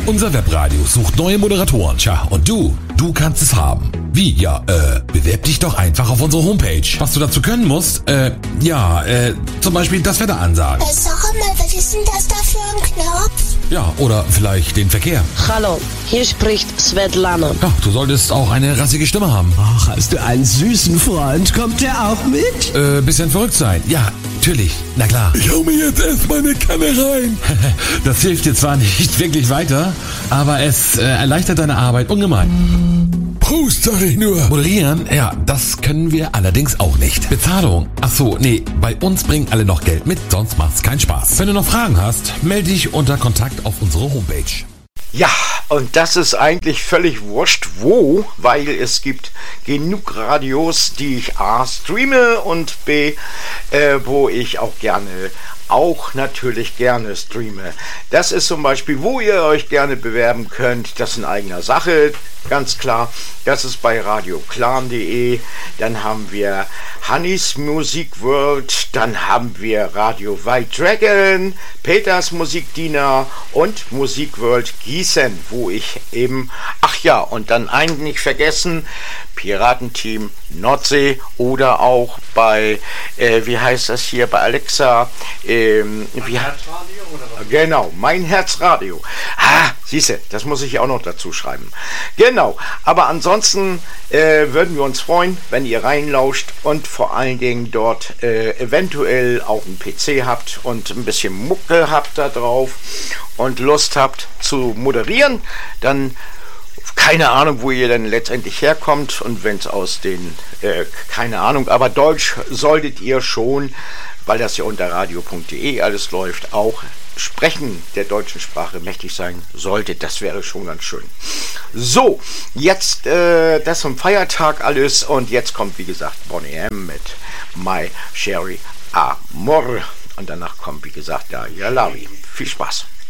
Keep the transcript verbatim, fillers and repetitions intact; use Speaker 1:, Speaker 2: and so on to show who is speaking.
Speaker 1: Unser Webradio sucht neue Moderatoren. Tja, und du, du kannst es haben. Wie? Ja, äh, bewerb dich doch einfach auf unsere Homepage. Was du dazu können musst, äh, ja, äh, zum Beispiel das Wetter ansagen.
Speaker 2: Äh, sag mal, was ist denn das da für ein Knopf?
Speaker 1: Ja, oder vielleicht den Verkehr.
Speaker 3: Hallo, hier spricht Svetlana.
Speaker 1: Ja, du solltest auch eine rassige Stimme haben.
Speaker 4: Ach, hast du einen süßen Freund? Kommt der auch mit?
Speaker 1: Äh, bisschen verrückt sein. Ja, natürlich. Na klar.
Speaker 5: Ich hau mir jetzt erstmal eine Kanne rein.
Speaker 1: Das hilft dir zwar nicht wirklich weiter, aber es äh, erleichtert deine Arbeit ungemein.
Speaker 5: Prost, sag ich nur.
Speaker 1: Moderieren? Ja, das können wir allerdings auch nicht. Bezahlung? Ach so, nee, bei uns bringen alle noch Geld mit, sonst macht's keinen Spaß. Wenn du noch Fragen hast, melde dich unter Kontakt auf unsere Homepage.
Speaker 6: Ja, und das ist eigentlich völlig wurscht, wo, weil es gibt genug Radios, die ich A streame und B, äh, wo ich auch gerne, auch natürlich gerne streame. Das ist zum Beispiel, wo ihr euch gerne bewerben könnt, das in eigener Sache, ganz klar. Das ist bei radioklan punkt de, dann haben wir Hannis Music World, dann haben wir Radio White Dragon, Peters Musikdiener und Musik World Gießen, wo ich eben, ach ja, und dann einen nicht vergessen, Piratenteam Nordsee oder auch bei, äh, wie heißt das hier, bei Alexa, ähm, wie, Herzradio oder was? Genau, mein Herzradio. Ah, siehste, das muss ich auch noch dazu schreiben. Genau, aber ansonsten äh, würden wir uns freuen, wenn ihr reinlauscht und vor allen Dingen dort äh, eventuell auch einen P C habt und ein bisschen Mucke habt da drauf und Lust habt zu moderieren, dann keine Ahnung, wo ihr denn letztendlich herkommt und wenn es aus den, äh, keine Ahnung, aber Deutsch solltet ihr schon, weil das ja unter radio punkt de alles läuft, auch Sprechen der deutschen Sprache mächtig sein sollte. Das wäre schon ganz schön. So, jetzt äh, das zum Feiertag alles und jetzt kommt, wie gesagt, Boney M. mit My Sherry Amor und danach kommt, wie gesagt, da Yalawi. Viel Spaß.